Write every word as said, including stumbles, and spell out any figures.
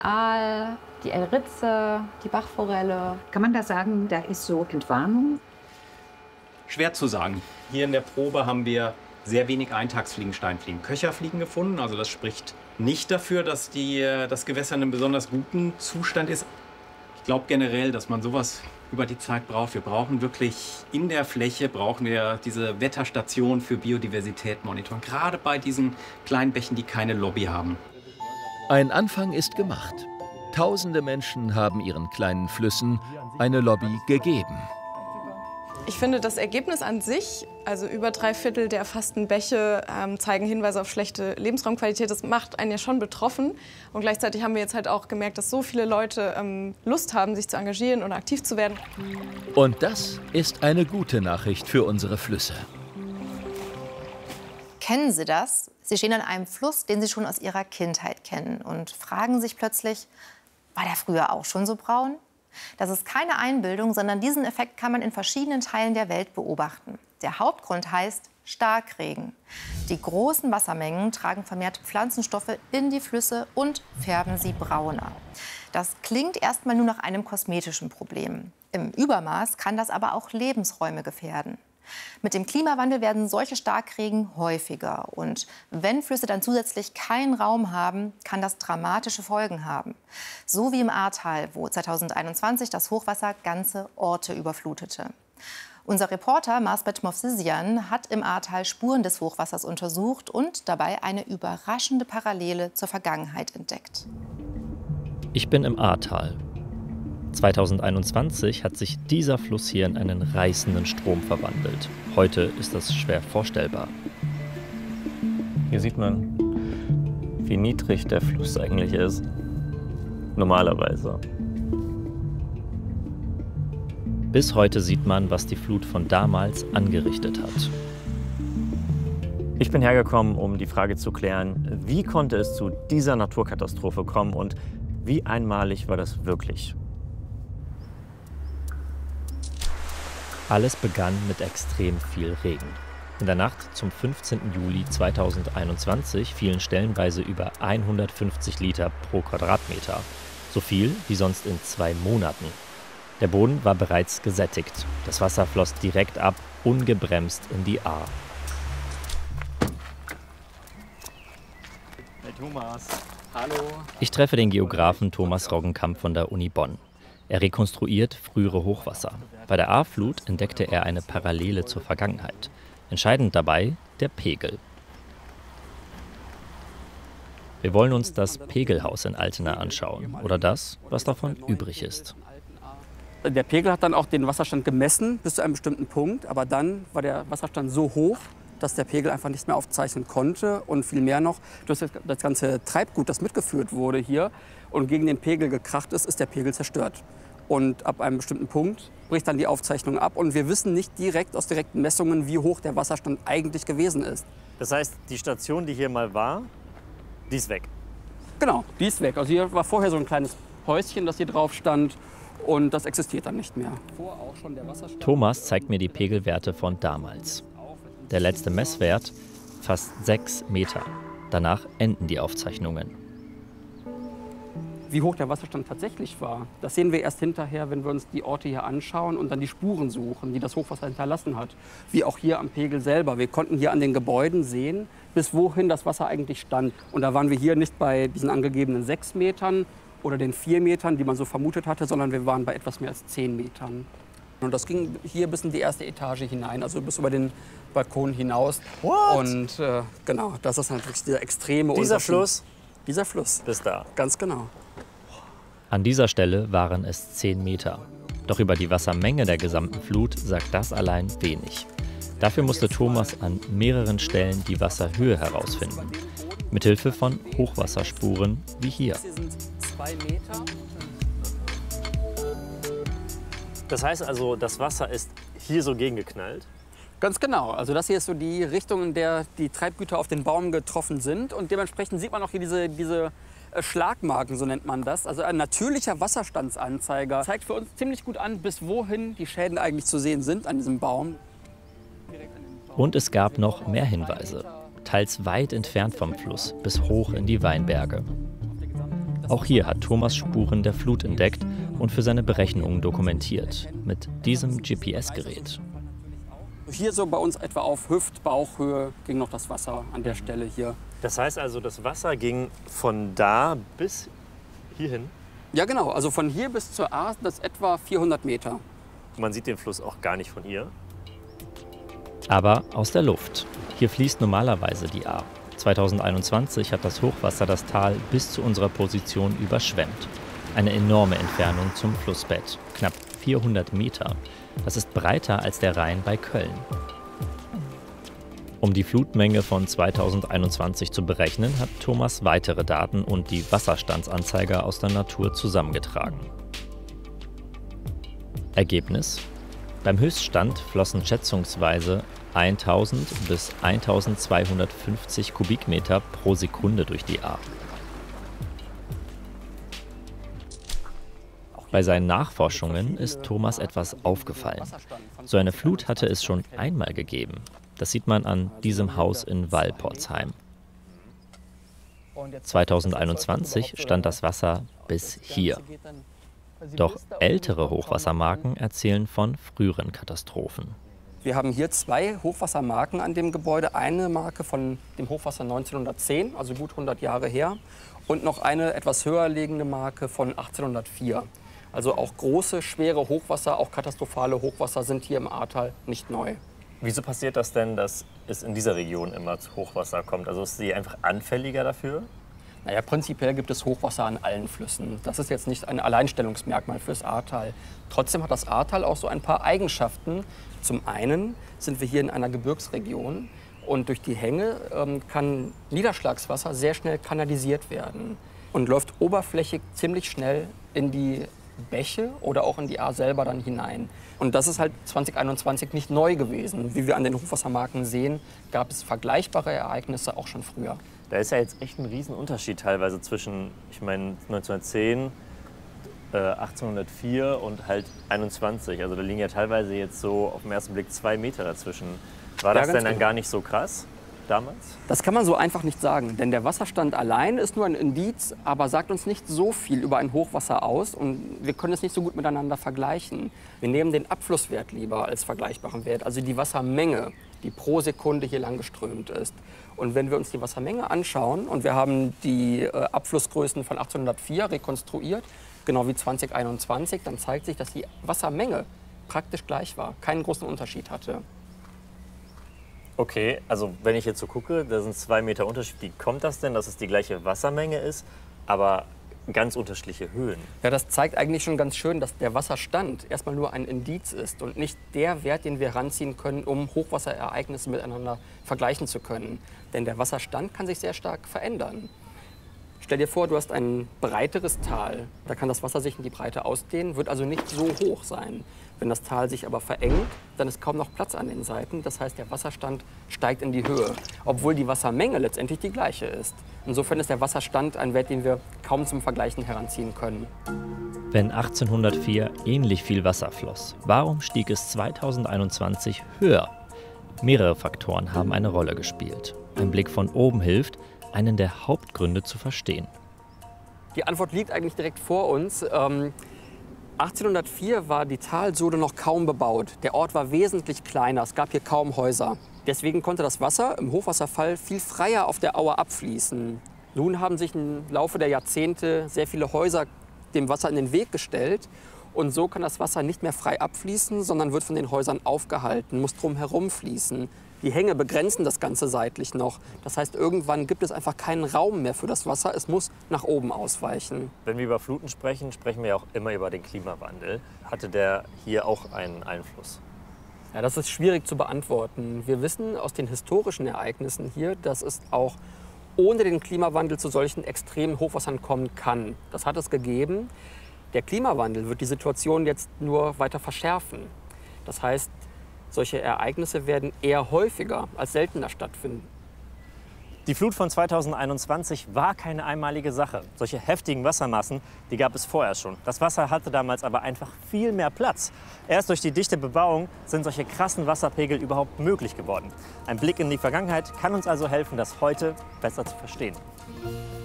Aal, die Elritze, die Bachforelle. Kann man da sagen, da ist so Entwarnung? Schwer zu sagen. Hier in der Probe haben wir sehr wenig Eintagsfliegen, Steinfliegen, Köcherfliegen gefunden. Also das spricht nicht dafür, dass die, das Gewässer in einem besonders guten Zustand ist. Ich glaube generell, dass man sowas über die Zeit braucht. Wir brauchen wirklich in der Fläche, brauchen wir diese Wetterstation für Biodiversität monitoren. Gerade bei diesen kleinen Bächen, die keine Lobby haben. Ein Anfang ist gemacht. Tausende Menschen haben ihren kleinen Flüssen eine Lobby gegeben. Ich finde das Ergebnis an sich, also über drei Viertel der erfassten Bäche ähm, zeigen Hinweise auf schlechte Lebensraumqualität. Das macht einen ja schon betroffen. Und gleichzeitig haben wir jetzt halt auch gemerkt, dass so viele Leute ähm, Lust haben, sich zu engagieren und aktiv zu werden. Und das ist eine gute Nachricht für unsere Flüsse. Kennen Sie das? Sie stehen an einem Fluss, den Sie schon aus Ihrer Kindheit kennen und fragen sich plötzlich, war der früher auch schon so braun? Das ist keine Einbildung, sondern diesen Effekt kann man in verschiedenen Teilen der Welt beobachten. Der Hauptgrund heißt Starkregen. Die großen Wassermengen tragen vermehrt Pflanzenstoffe in die Flüsse und färben sie brauner. Das klingt erstmal nur nach einem kosmetischen Problem. Im Übermaß kann das aber auch Lebensräume gefährden. Mit dem Klimawandel werden solche Starkregen häufiger. Und wenn Flüsse dann zusätzlich keinen Raum haben, kann das dramatische Folgen haben. So wie im Ahrtal, wo zweitausendeinundzwanzig das Hochwasser ganze Orte überflutete. Unser Reporter Marsbet Movsisian hat im Ahrtal Spuren des Hochwassers untersucht und dabei eine überraschende Parallele zur Vergangenheit entdeckt. Ich bin im Ahrtal. zweitausendeinundzwanzig hat sich dieser Fluss hier in einen reißenden Strom verwandelt. Heute ist das schwer vorstellbar. Hier sieht man, wie niedrig der Fluss eigentlich ist. Normalerweise. Bis heute sieht man, was die Flut von damals angerichtet hat. Ich bin hergekommen, um die Frage zu klären, wie konnte es zu dieser Naturkatastrophe kommen und wie einmalig war das wirklich? Alles begann mit extrem viel Regen. In der Nacht zum fünfzehnten Juli zweitausendeinundzwanzig fielen stellenweise über hundertfünfzig Liter pro Quadratmeter. So viel wie sonst in zwei Monaten. Der Boden war bereits gesättigt. Das Wasser floss direkt ab, ungebremst in die Ahr. Hey Thomas, hallo. Ich treffe den Geografen Thomas Roggenkamp von der Uni Bonn. Er rekonstruiert frühere Hochwasser. Bei der Ahrflut entdeckte er eine Parallele zur Vergangenheit. Entscheidend dabei der Pegel. Wir wollen uns das Pegelhaus in Altena anschauen oder das, was davon übrig ist. Der Pegel hat dann auch den Wasserstand gemessen bis zu einem bestimmten Punkt, aber dann war der Wasserstand so hoch, dass der Pegel einfach nicht mehr aufzeichnen konnte und viel mehr noch, durch das ganze Treibgut, das mitgeführt wurde hier und gegen den Pegel gekracht ist, ist der Pegel zerstört. Und ab einem bestimmten Punkt bricht dann die Aufzeichnung ab und wir wissen nicht direkt aus direkten Messungen, wie hoch der Wasserstand eigentlich gewesen ist. Das heißt, die Station, die hier mal war, die ist weg? Genau, die ist weg. Also hier war vorher so ein kleines Häuschen, das hier drauf stand. Und das existiert dann nicht mehr. Thomas zeigt mir die Pegelwerte von damals. Der letzte Messwert fast sechs Meter. Danach enden die Aufzeichnungen. Wie hoch der Wasserstand tatsächlich war, das sehen wir erst hinterher, wenn wir uns die Orte hier anschauen und dann die Spuren suchen, die das Hochwasser hinterlassen hat. Wie auch hier am Pegel selber. Wir konnten hier an den Gebäuden sehen, bis wohin das Wasser eigentlich stand. Und da waren wir hier nicht bei diesen angegebenen sechs Metern, oder den vier Metern, die man so vermutet hatte, sondern wir waren bei etwas mehr als zehn Metern. Und das ging hier bis in die erste Etage hinein, also bis über den Balkon hinaus. What? Und äh, genau, das ist natürlich dieser extreme Dieser Unterschied. Fluss? Dieser Fluss. Bis da. Ganz genau. An dieser Stelle waren es zehn Meter. Doch über die Wassermenge der gesamten Flut sagt das allein wenig. Dafür musste Thomas an mehreren Stellen die Wasserhöhe herausfinden. Mithilfe von Hochwasserspuren wie hier. Das heißt also, das Wasser ist hier so gegengeknallt? Ganz genau. Also das hier ist so die Richtung, in der die Treibgüter auf den Baum getroffen sind. Und dementsprechend sieht man auch hier diese, diese Schlagmarken, so nennt man das. Also ein natürlicher Wasserstandsanzeiger zeigt für uns ziemlich gut an, bis wohin die Schäden eigentlich zu sehen sind an diesem Baum. Und es gab noch mehr Hinweise. Teils weit entfernt vom Fluss, bis hoch in die Weinberge. Auch hier hat Thomas Spuren der Flut entdeckt und für seine Berechnungen dokumentiert. Mit diesem G P S-Gerät. Hier so bei uns etwa auf Hüft-, Bauchhöhe ging noch das Wasser an der Stelle hier. Das heißt also, das Wasser ging von da bis hierhin? Ja genau, also von hier bis zur Ahr sind das etwa vierhundert Meter. Man sieht den Fluss auch gar nicht von hier. Aber aus der Luft. Hier fließt normalerweise die Ahr. zweitausendeinundzwanzig hat das Hochwasser das Tal bis zu unserer Position überschwemmt. Eine enorme Entfernung zum Flussbett, knapp vierhundert Meter. Das ist breiter als der Rhein bei Köln. Um die Flutmenge von zweitausendeinundzwanzig zu berechnen, hat Thomas weitere Daten und die Wasserstandsanzeiger aus der Natur zusammengetragen. Ergebnis: Beim Höchststand flossen schätzungsweise tausend bis eintausendzweihundertfünfzig Kubikmeter pro Sekunde durch die Ahr. Bei seinen Nachforschungen ist Thomas etwas aufgefallen. So eine Flut hatte es schon einmal gegeben. Das sieht man an diesem Haus in Walporzheim. zweitausendeinundzwanzig stand das Wasser bis hier. Doch ältere Hochwassermarken erzählen von früheren Katastrophen. Wir haben hier zwei Hochwassermarken an dem Gebäude. Eine Marke von dem Hochwasser neunzehnhundertzehn, also gut hundert Jahre her. Und noch eine etwas höher liegende Marke von achtzehnhundertvier. Also auch große, schwere Hochwasser, auch katastrophale Hochwasser sind hier im Ahrtal nicht neu. Wieso passiert das denn, dass es in dieser Region immer zu Hochwasser kommt? Also ist sie einfach anfälliger dafür? Naja, prinzipiell gibt es Hochwasser an allen Flüssen. Das ist jetzt nicht ein Alleinstellungsmerkmal fürs Ahrtal. Trotzdem hat das Ahrtal auch so ein paar Eigenschaften. Zum einen sind wir hier in einer Gebirgsregion und durch die Hänge ähm, kann Niederschlagswasser sehr schnell kanalisiert werden und läuft oberflächig ziemlich schnell in die Bäche oder auch in die Ahr selber dann hinein. Und das ist halt zweitausendeinundzwanzig nicht neu gewesen. Wie wir an den Hochwassermarken sehen, gab es vergleichbare Ereignisse auch schon früher. Da ist ja jetzt echt ein Riesenunterschied teilweise zwischen, ich meine, neunzehnhundertzehn, äh, achtzehnhundertvier und halt einundzwanzig. Also da liegen ja teilweise jetzt so auf den ersten Blick zwei Meter dazwischen. War das Ja, denn ganz dann gar nicht so krass damals? Das kann man so einfach nicht sagen, denn der Wasserstand allein ist nur ein Indiz, aber sagt uns nicht so viel über ein Hochwasser aus und wir können es nicht so gut miteinander vergleichen. Wir nehmen den Abflusswert lieber als vergleichbaren Wert, also die Wassermenge, die pro Sekunde hier lang geströmt ist. Und wenn wir uns die Wassermenge anschauen und wir haben die äh, Abflussgrößen von achtzehnhundertvier rekonstruiert, genau wie zweitausendeinundzwanzig, dann zeigt sich, dass die Wassermenge praktisch gleich war, keinen großen Unterschied hatte. Okay, also wenn ich jetzt so gucke, da sind zwei Meter Unterschied. Wie kommt das denn, dass es die gleiche Wassermenge ist, aber ganz unterschiedliche Höhen? Ja, das zeigt eigentlich schon ganz schön, dass der Wasserstand erstmal nur ein Indiz ist und nicht der Wert, den wir heranziehen können, um Hochwasserereignisse miteinander vergleichen zu können. Denn der Wasserstand kann sich sehr stark verändern. Stell dir vor, du hast ein breiteres Tal. Da kann das Wasser sich in die Breite ausdehnen, wird also nicht so hoch sein. Wenn das Tal sich aber verengt, dann ist kaum noch Platz an den Seiten. Das heißt, der Wasserstand steigt in die Höhe, obwohl die Wassermenge letztendlich die gleiche ist. Insofern ist der Wasserstand ein Wert, den wir kaum zum Vergleichen heranziehen können. Wenn achtzehnhundertvier ähnlich viel Wasser floss, warum stieg es zweitausendeinundzwanzig höher? Mehrere Faktoren haben eine Rolle gespielt. Ein Blick von oben hilft, einen der Hauptgründe zu verstehen. Die Antwort liegt eigentlich direkt vor uns. Ähm, achtzehnhundertvier war die Talsohle noch kaum bebaut. Der Ort war wesentlich kleiner, es gab hier kaum Häuser. Deswegen konnte das Wasser im Hochwasserfall viel freier auf der Auer abfließen. Nun haben sich im Laufe der Jahrzehnte sehr viele Häuser dem Wasser in den Weg gestellt. Und so kann das Wasser nicht mehr frei abfließen, sondern wird von den Häusern aufgehalten, muss drum herum fließen. Die Hänge begrenzen das Ganze seitlich noch. Das heißt, irgendwann gibt es einfach keinen Raum mehr für das Wasser. Es muss nach oben ausweichen. Wenn wir über Fluten sprechen, sprechen wir auch immer über den Klimawandel. Hatte der hier auch einen Einfluss? Ja, das ist schwierig zu beantworten. Wir wissen aus den historischen Ereignissen hier, dass es auch ohne den Klimawandel zu solchen extremen Hochwassern kommen kann. Das hat es gegeben. Der Klimawandel wird die Situation jetzt nur weiter verschärfen. Das heißt, solche Ereignisse werden eher häufiger als seltener stattfinden. Die Flut von zweitausendeinundzwanzig war keine einmalige Sache. Solche heftigen Wassermassen, die gab es vorher schon. Das Wasser hatte damals aber einfach viel mehr Platz. Erst durch die dichte Bebauung sind solche krassen Wasserpegel überhaupt möglich geworden. Ein Blick in die Vergangenheit kann uns also helfen, das heute besser zu verstehen.